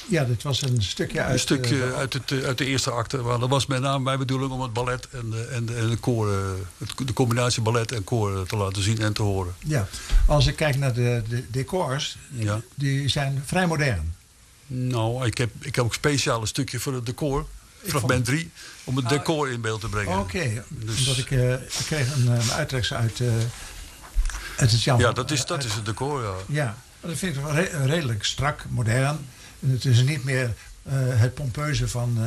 Ja, dit was een stukje uit... Een stukje uit de eerste acte. Maar dat was met name mijn bedoeling om het ballet en de koor... de combinatie ballet en koor te laten zien en te horen. Ja, als ik kijk naar de decors, die zijn vrij modern. Nou, ik heb ook speciaal een stukje voor het decor. Fragment 3, om het decor in beeld te brengen. Oké, dus... omdat ik kreeg een uittreksel uit het Jan. Ja, dat is het decor, ja. Ja, dat vind ik wel redelijk strak, modern. En het is niet meer het pompeuze van...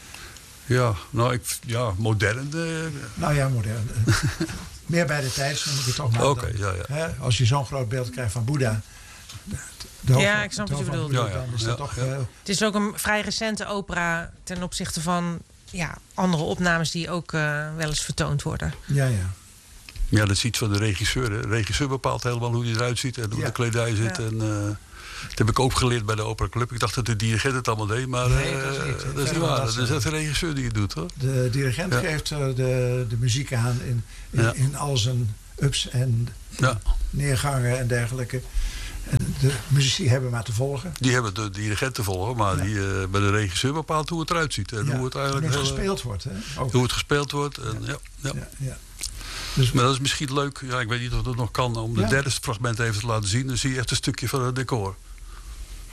modern. Nou ja, modern. Meer bij de tijd, noem ik het toch maar. Oké, als je zo'n groot beeld krijgt van Boeddha... ik snap wat je bedoelt. Het is ook een vrij recente opera ten opzichte van andere opnames die ook wel eens vertoond worden. Ja. Ja, dat is iets van de regisseur. Hè. De regisseur bepaalt helemaal hoe hij eruit ziet en hoe de kledij zit. Ja. En, dat heb ik ook geleerd bij de Opera Club. Ik dacht dat de dirigent het allemaal deed, maar nee, dat is niet waar. Dat is echt de regisseur die het doet, hoor. De dirigent geeft de muziek aan in al zijn ups en neergangen en dergelijke. En de muzici hebben maar te volgen. Die hebben de dirigent te volgen, maar bij de regisseur bepaalt hoe het eruit ziet. En hoe het eigenlijk gespeeld wordt. Hè? Hoe het gespeeld wordt. En, Dus, maar dat is misschien leuk, ik weet niet of dat nog kan, om de derde fragment even te laten zien. Dan zie je echt een stukje van het decor.